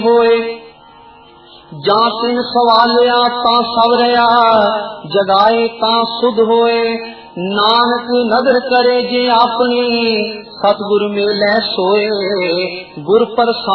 होए। ਜਾਂ ਤਿਨ ਸਵਾਲਿਆ ਤਾਂ ਸਵਰਿਆ, ਜਗਾਏ ਤਾਂ ਸੁਧ ਹੋਏ। ਨਾਨਕ ਨਦਰ करे जे ਆਪਣੀ, ਸਤਿਗੁਰ ਮੇਲੈ ਸੋਏ। ਗੁਰ ਪ੍ਰਸਾਦ